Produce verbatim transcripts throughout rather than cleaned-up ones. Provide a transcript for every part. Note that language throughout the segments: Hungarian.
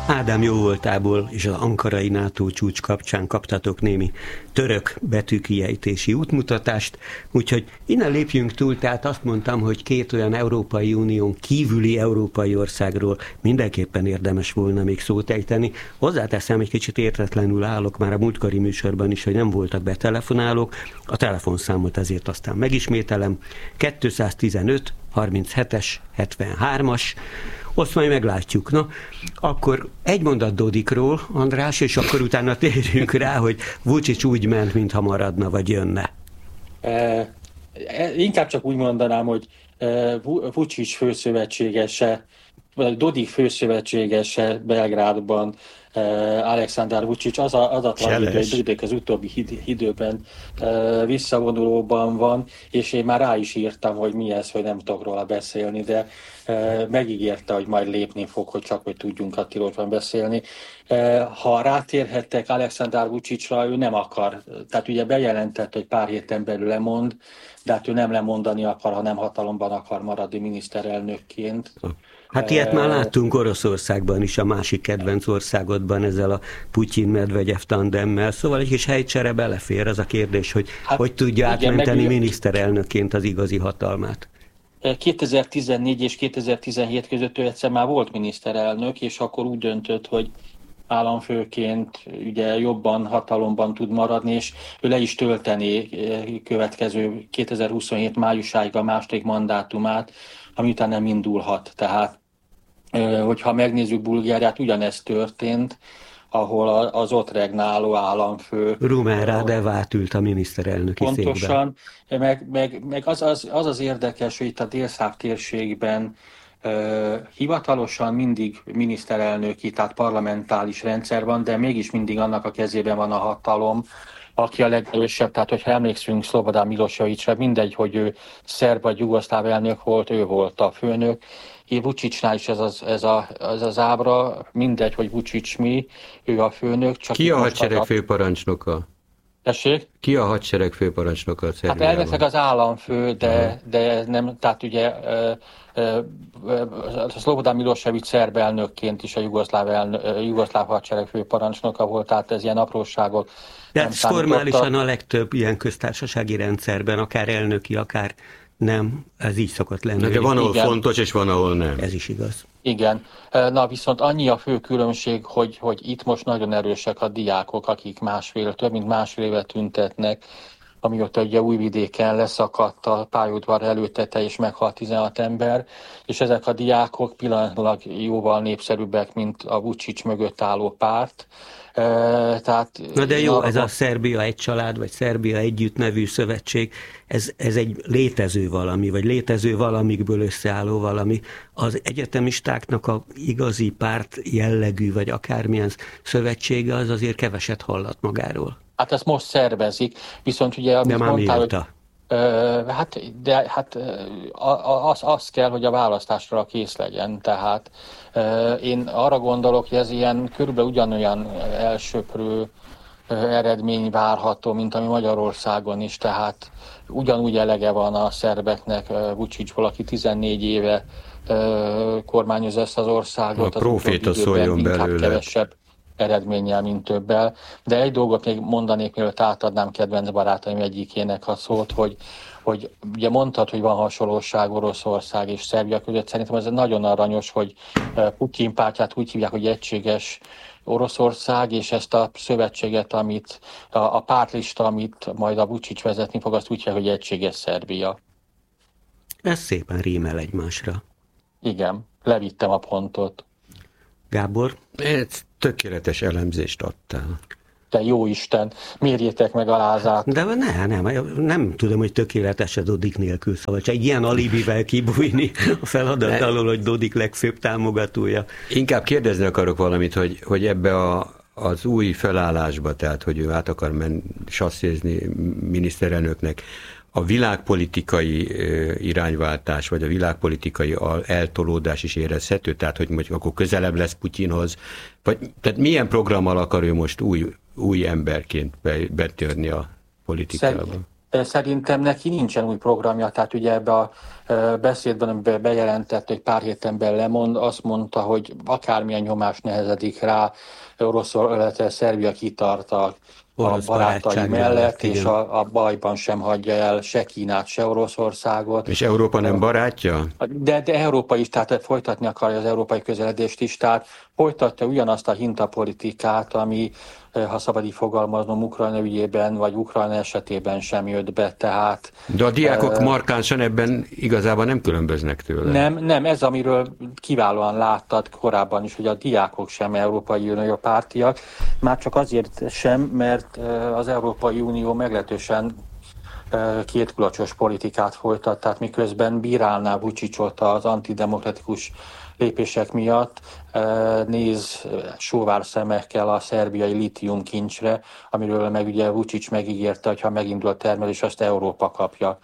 Ádám jóvoltából és az ankarai NATO csúcs kapcsán kaptatok némi török betűkiejtési útmutatást, úgyhogy innen lépjünk túl, tehát azt mondtam, hogy két olyan Európai Unión kívüli európai országról mindenképpen érdemes volna még szót ejteni. Hozzáteszem, egy kicsit értetlenül állok már a múltkori műsorban is, hogy nem voltak betelefonálók, a telefonszámot ezért aztán megismételem, kétszáztizenöt harminchetes hetvenhármas, azt majd meglátjuk. Na, akkor egy mondat Dodikról, András, és akkor utána térjünk rá, hogy Vučić úgy ment, mintha maradna, vagy jönne. E, inkább csak úgy mondanám, hogy e, Vučić főszövetségese, vagy Dodik főszövetségese Belgrádban, Aleksandar Vučić, az a, az a tragédia, hogy Dodik az utóbbi hid, időben uh, visszavonulóban van, és én már rá is írtam, hogy mi ez, hogy nem tudok róla beszélni, de uh, megígérte, hogy majd lépni fog, hogy csak hogy tudjunk a tilosban beszélni. Uh, ha rátérhettek Aleksandar Vučićra, ő nem akar, tehát ugye bejelentett, hogy pár héten belül lemond, de hát ő nem lemondani akar, hanem hatalomban akar maradni miniszterelnökként. Hát ilyet már láttunk Oroszországban is, a másik kedvenc országodban ezzel a Putyin-Medvegyev tandemmel, szóval egy kis helycsere belefér, az a kérdés, hogy hát, hogy tudja igen, átmenteni meg... miniszterelnökként az igazi hatalmát. kétezer-tizennégy és kétezer-tizenhét között ő egyszer már volt miniszterelnök, és akkor úgy döntött, hogy államfőként ugye jobban hatalomban tud maradni, és ő le is tölteni következő kétezer-huszonhét májusáig a második mandátumát, ami után nem indulhat. Tehát, hogyha megnézzük Bulgáriát, ugyanezt történt, ahol az ott regnáló államfő... Rumen Radev átült a miniszterelnöki székbe. Pontosan, meg, meg, meg az, az, az az érdekes, hogy itt a délszláv térségben uh, hivatalosan mindig miniszterelnöki, tehát parlamentális rendszer van, de mégis mindig annak a kezében van a hatalom, aki a legerősebb, tehát hogyha emlékszünk Slobodan Miloševićre, mindegy, hogy ő szerb vagy jugoszláv elnök volt, ő volt a főnök. Vučićnál is ez az, ez, a, ez az ábra, mindegy, hogy Vučić mi, ő a főnök. Csak ki a hadsereg a... főparancsnoka? Tessék? Ki a hadsereg főparancsnoka a Szerbiában? Hát elvileg az államfő, de, de nem, tehát ugye Slobodan Milošević szerb elnökként is a jugoszláv, elnök, jugoszláv hadsereg főparancsnoka volt, tehát ez ilyen apróságok. De formálisan a legtöbb ilyen köztársasági rendszerben, akár elnöki, akár nem, ez így szokott lenni. De van, ahol igen. fontos, és van, ahol nem. Ez is igaz. Igen. Na viszont annyi a fő különbség, hogy, hogy itt most nagyon erősek a diákok, akik másfél, több mint másfél éve tüntetnek, amióta ugye Újvidéken leszakadt a pályaudvar előtete, és meghalt tizenhat ember, és ezek a diákok pillanatlag jóval népszerűbbek, mint a Vučić mögött álló párt. Uh, tehát, Na de jó, ez a Szerbia egy család, vagy Szerbia együtt nevű szövetség, ez, ez egy létező valami, vagy létező valamikből összeálló valami. Az egyetemistáknak a igazi párt jellegű, vagy akármilyen szövetsége, az azért keveset hallat magáról. Hát ezt most szervezik, viszont ugye, amit de mondtál, hogy, uh, hát, de hát uh, az, az kell, hogy a választásra kész legyen, tehát uh, én arra gondolok, hogy ez ilyen körülbelül ugyanolyan elsöprő uh, eredmény várható, mint ami Magyarországon is, tehát ugyanúgy elege van a szerbeknek uh, Vučićból, aki tizennégy éve uh, kormányozza ezt az országot. A proféta szóljon belőle. Kevesebb eredménnyel, mint többel. De egy dolgot még mondanék, mielőtt átadnám kedvenc barátaim egyikének a szót, hogy, hogy ugye mondtad, hogy van hasonlóság Oroszország és Szerbia között. Szerintem ez nagyon aranyos, hogy Putyin pártját úgy hívják, hogy egységes Oroszország, és ezt a szövetséget, amit a, a pártlista, amit majd a Vučić vezetni fog, azt úgy hívják, hogy egységes Szerbia. Ez szépen rímel egymásra. Igen, levittem a pontot. Gábor? Ez tökéletes elemzést adtál. Te jó Isten, mérjétek meg a lázát. De ne, nem, nem tudom, hogy tökéletes a Dodik nélkül, szóval csak egy ilyen alibivel kibújni a feladat alól, hogy Dodik legfőbb támogatója. Inkább kérdezni akarok valamit, hogy, hogy ebbe a, az új felállásba, tehát hogy ő át akar menni, sasszézni miniszterelnöknek, a világpolitikai irányváltás, vagy a világpolitikai eltolódás is érezhető, tehát hogy mondjuk akkor közelebb lesz Putyinhoz, vagy tehát milyen programmal akar ő most új, új emberként betörni a politikába? Szerintem neki nincsen új programja, tehát ugye ebbe a beszédben, amiben bejelentett, hogy pár héten belül lemond, azt mondta, hogy akármilyen nyomás nehezedik rá, Oroszország, illetve Szerbia kitart a a barátai mellett, és a, a bajban sem hagyja el se Kínát, se Oroszországot. És Európa nem barátja? De, de Európa is, tehát folytatni akarja az európai közeledést is, tehát folytatja ugyanazt a hintapolitikát, ami, ha szabad így fogalmaznom, Ukrajna ügyében, vagy Ukrajna esetében sem jött be, tehát... De a diákok uh, markánsan ebben igazából nem különböznek tőle. Nem, nem, ez amiről kiválóan láttad korábban is, hogy a diákok sem Európai Unió pártiak, már csak azért sem, mert az Európai Unió meglehetősen kétkulacsos politikát folytat, tehát miközben bírálná Vučićot az antidemokratikus lépések miatt, néz sóvár szemekkel a szerbiai lítiumkincsre, amiről meg ugye Vučić megígérte, hogy ha megindul a termelés, azt Európa kapja.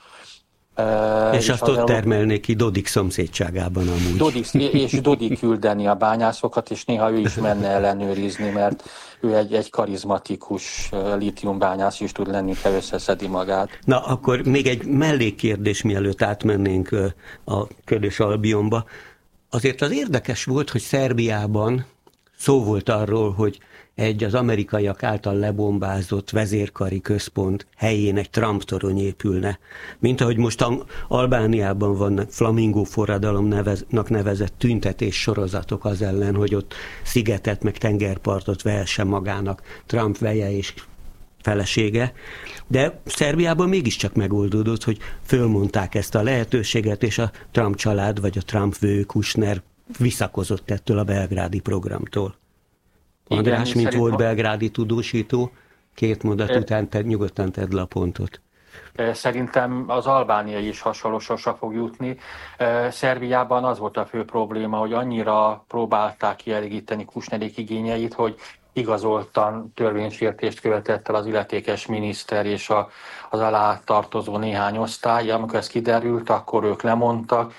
És, és azt ott termelnék ki Dodik szomszédságában amúgy. Dodik, és Dodik küldeni a bányászokat, és néha ő is menne ellenőrizni, mert ő egy, egy karizmatikus lítiumbányász is tud lenni, ha összeszedi magát. Na, akkor még egy mellékkérdés, mielőtt átmennénk a Ködös Albionba. Azért az érdekes volt, hogy Szerbiában szó volt arról, hogy egy az amerikaiak által lebombázott vezérkari központ helyén egy Trump-torony épülne. Mint ahogy most Albániában van Flamingo forradalomnak nevezett tüntetés sorozatok az ellen, hogy ott szigetet meg tengerpartot vehessen magának Trump veje és felesége. De Szerbiában mégiscsak megoldódott, hogy fölmondták ezt a lehetőséget, és a Trump család vagy a Trump vő Kushner visszakozott ettől a belgrádi programtól. András, mint volt belgrádi tudósító, két mondat után te, nyugodtan tedd le a pontot. Szerintem az Albánia is hasonló sorsra fog jutni. Szerbiában az volt a fő probléma, hogy annyira próbálták kielégíteni Kushnerék igényeit, hogy igazoltan törvénysértést követett el az illetékes miniszter és a, az alá tartozó néhány osztály. Amikor ez kiderült, akkor ők lemondtak,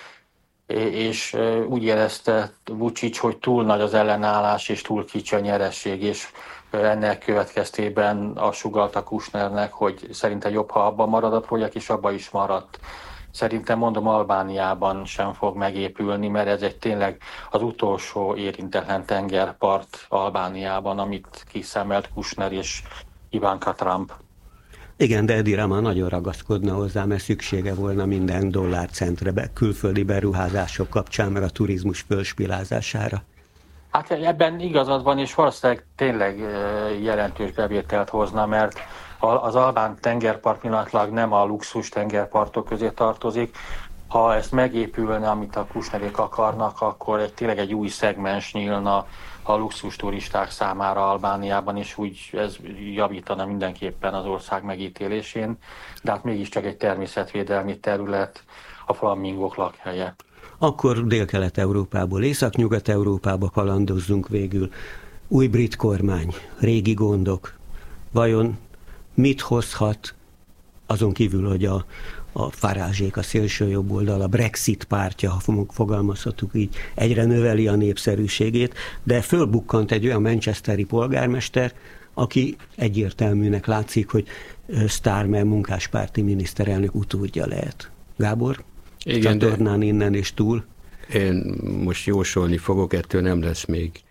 és úgy érezte Vučić, hogy túl nagy az ellenállás, és túl kicsi a nyeresség, és ennek következtében azt sugallta Kushnernek, hogy szerintem jobb, ha abban marad a projekt, és abban is maradt. Szerintem mondom, Albániában sem fog megépülni, mert ez egy tényleg az utolsó érintetlen tengerpart Albániában, amit kiszemelt Kushner és Ivanka Trump. Igen, de Edi Rama nagyon ragaszkodna hozzá, mert szüksége volna minden dollárcentre be, külföldi beruházások kapcsán, meg a turizmus fölspilázására. Hát ebben igazad van, és valószínűleg tényleg jelentős bevételt hozna, mert az albán tengerpart pillanatlag nem a luxus tengerpartok közé tartozik. Ha ezt megépülne, amit a Kushnerék akarnak, akkor egy, tényleg egy új szegmens nyílna a luxus turisták számára Albániában, és úgy ez javítana mindenképpen az ország megítélésén, de hát mégiscsak egy természetvédelmi terület, a flamingók lakhelye. Akkor Dél-Kelet-Európából Észak-Nyugat-Európába kalandozzunk végül. Új brit kormány, régi gondok. Vajon mit hozhat, azon kívül, hogy a, a Farage-ék, a szélső jobb oldal, a Brexit pártja, ha szavazzuk így, egyre növeli a népszerűségét, de fölbukkant egy olyan manchesteri polgármester, aki egyértelműnek látszik, hogy Starmer munkáspárti miniszterelnök utódja lehet. Gábor? Igen, csatornán innen és túl. Én most jósolni fogok, ettől nem lesz még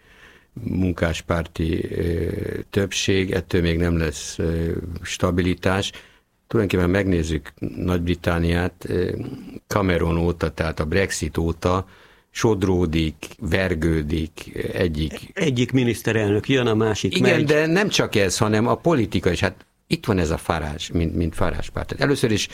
munkáspárti többség, ettől még nem lesz stabilitás. Tulajdonképpen megnézzük Nagy-Britanniát, Cameron óta, tehát a Brexit óta sodródik, vergődik egyik... Egyik miniszterelnök jön, a másik Igen, megy. de nem csak ez, hanem a politika is. Hát itt van ez a Farage, mint, mint Farage párt. Először is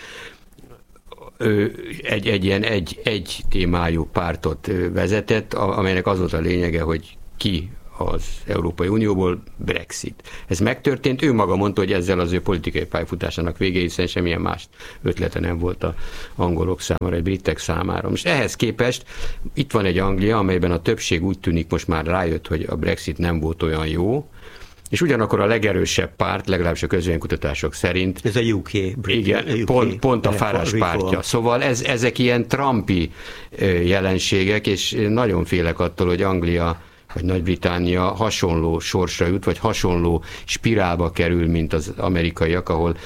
egy, egy ilyen egy, egy témájú pártot vezetett, amelynek az volt a lényege, hogy ki az Európai Unióból Brexit. Ez megtörtént, ő maga mondta, hogy ezzel az ő politikai pályafutásának vége, hiszen semmilyen más ötlete nem volt az angolok számára, a britek számára. Most ehhez képest itt van egy Anglia, amelyben a többség úgy tűnik most már rájött, hogy a Brexit nem volt olyan jó, és ugyanakkor a legerősebb párt, legalábbis a közvéleménykutatások szerint... Ez a U K. Igen, U K pont, pont a Farage pártja. Szóval ez, ezek ilyen Trumpi jelenségek, és nagyon félek attól, hogy Anglia vagy Nagy-Britannia hasonló sorsra jut, vagy hasonló spirálba kerül, mint az amerikaiak, ahol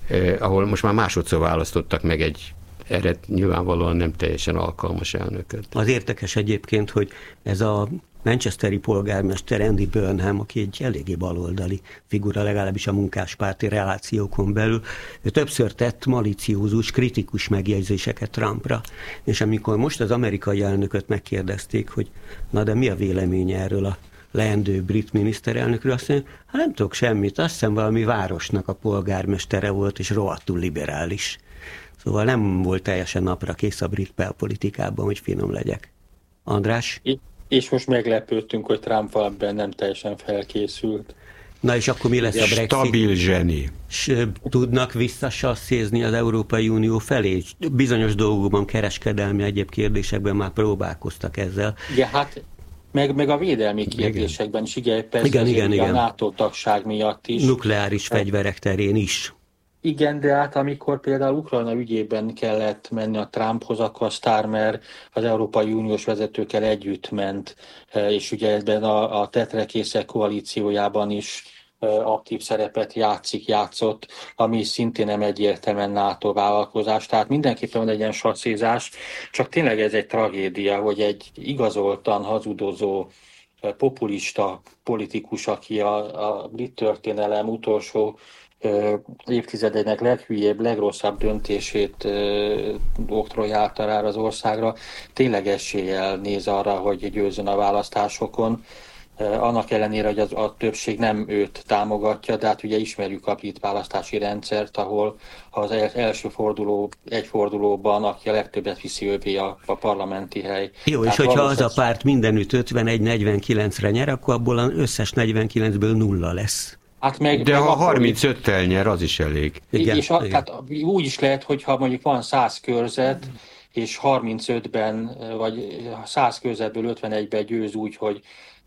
eh, ahol most már másodszor választottak meg egy erre nyilvánvalóan nem teljesen alkalmas elnököt. Az érdekes egyébként, hogy ez a manchesteri polgármester Andy Burnham, aki egy eléggé baloldali figura, legalábbis a munkáspárti relációkon belül, ő többször tett maliciózus, kritikus megjegyzéseket Trumpra. És amikor most az amerikai elnököt megkérdezték, hogy na de mi a véleménye erről a leendő brit miniszterelnökről, azt mondja, hát nem tudok semmit, azt hiszem valami városnak a polgármestere volt, és rohadtul liberális. Szóval nem volt teljesen napra kész a brit belpolitikában, hogy finom legyek. András? És most meglepődtünk, hogy Trump valamiben nem teljesen felkészült. Na és akkor mi lesz a Brexit? Stabil zseni. S tudnak visszasasszézni az Európai Unió felé? Bizonyos dolgokban, kereskedelmi egyéb kérdésekben már próbálkoztak ezzel. Igen, hát meg, meg a védelmi kérdésekben is, igen, persze igen, igen, igen. a NATO tagság miatt is. Nukleáris fegyverek terén is. Igen, de hát amikor például Ukrajna ügyében kellett menni a Trumphoz, akkor a Starmer az Európai Uniós vezetőkkel együtt ment, és ugye ebben a, a tetrekészek koalíciójában is aktív szerepet játszik, játszott, ami szintén nem egyértelműen NATO vállalkozás. Tehát mindenképpen van egy ilyen sasszízás, csak tényleg ez egy tragédia, hogy egy igazoltan hazudozó populista politikus, aki a, a brit történelem utolsó évtizedének leghülyébb, legrosszabb döntését ö, oktrojálta rá az országra, tényleg eséllyel néz arra, hogy győzzön a választásokon. Annak ellenére, hogy az, a többség nem őt támogatja, de hát ugye ismerjük a brit választási rendszert, ahol az első forduló, egy fordulóban, aki a legtöbbet viszi ővé a, a parlamenti hely. Jó, tehát és hogyha az a párt mindenütt ötvenegy negyvenkilencre nyer, akkor abból az összes negyvenkilencből nulla lesz. Hát meg, de meg ha akkor, harmincöttel nyer, az is elég. Igen, és a, tehát úgy is lehet, hogyha mondjuk van száz körzet, és harmincötben, vagy száz körzetből ötvenegyben győz úgy, hogy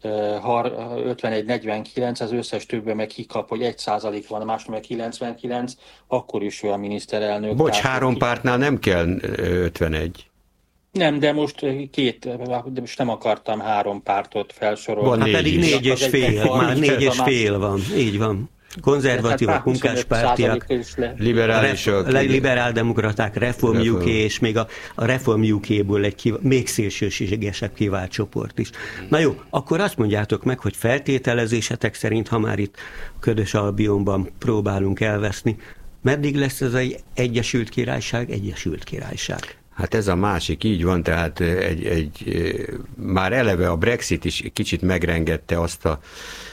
ötvenegy negyvenkilenc, az összes többben meg kikap, hogy egy százalék van, a másnak meg kilencvenkilenc, akkor is olyan miniszterelnök. Bocs, három pártnál nem kell ötvenegy. Nem, de most két, de most nem akartam három pártot felsorolni. Van hát pedig négy és fél, már négy és fél van, így van. Konzervatívak, hát munkáspártiak, liberálisok, a liberáldemokraták, Reform Reform. ú ká, és még a, a Reform ú ká-ból egy kiv- még szélsőségesebb kivált csoport is. Na jó, akkor azt mondjátok meg, hogy feltételezésetek szerint, ha már itt Ködös Albionban próbálunk elveszni, meddig lesz ez egy Egyesült Királyság, Egyesült Királyság? Hát ez a másik, így van, tehát egy, egy, már eleve a Brexit is kicsit megrengette azt a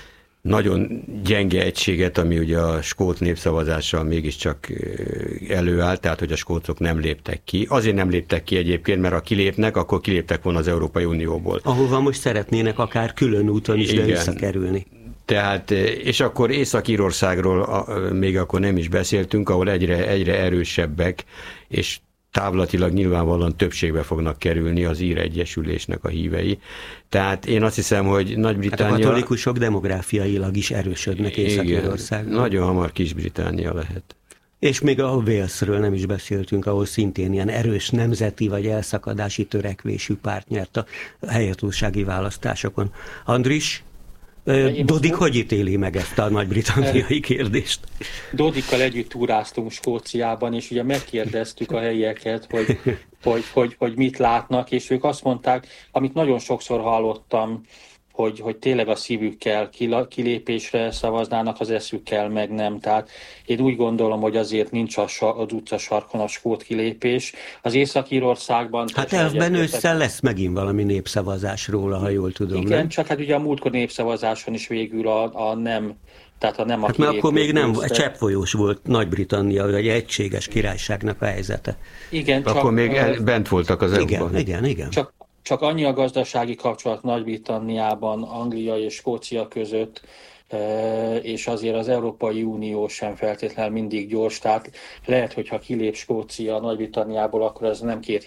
nagyon gyenge egységet, ami ugye a skót népszavazással mégiscsak előállt, tehát hogy a skótok nem léptek ki. Azért nem léptek ki egyébként, mert ha kilépnek, akkor kiléptek volna az Európai Unióból. Ahova most szeretnének akár külön úton is visszakerülni. Tehát, és akkor Észak-Írországról még akkor nem is beszéltünk, ahol egyre, egyre erősebbek, és távlatilag nyilvánvalóan többségbe fognak kerülni az ír egyesülésnek a hívei. Tehát én azt hiszem, hogy Nagy-Britannia... Hát a katolikusok demográfiailag is erősödnek Észak-Írországban. Nagyon hamar Kis-Britannia lehet. És még a Walesről nem is beszéltünk, ahol szintén ilyen erős nemzeti vagy elszakadási törekvésű párt nyert a helyhatósági választásokon. Andris? Dodik hogy ítéli meg ezt a nagy-britanniai kérdést? Dodikkal együtt túráztunk Skóciában, és ugye megkérdeztük a helyieket, hogy, hogy, hogy, hogy mit látnak, és ők azt mondták, amit nagyon sokszor hallottam, hogy, hogy tényleg a szívükkel kilépésre szavaznának, az eszükkel meg nem. Tehát én úgy gondolom, hogy azért nincs az utcasarkon a skót kilépés. Az Észak-Írországban... Hát elvben ősszel lesz megint valami népszavazás róla, ha jól tudom. Igen, nem? Csak hát ugye a múltkor népszavazáson is végül a, a nem... Tehát a nem a hát mert akkor még nem, cseppfolyós volt Nagy-Britannia, vagy egységes királyságnak a helyzete. Igen, akkor csak, még el, bent voltak az igen, E U-ban. Igen, igen. Csak Csak annyi a gazdasági kapcsolat Nagy-Britanniában, Anglia és Skócia között, és azért az Európai Unió sem feltétlenül mindig gyors, tehát lehet, hogy ha kilép Skócia Nagy-Britanniából, akkor ez nem két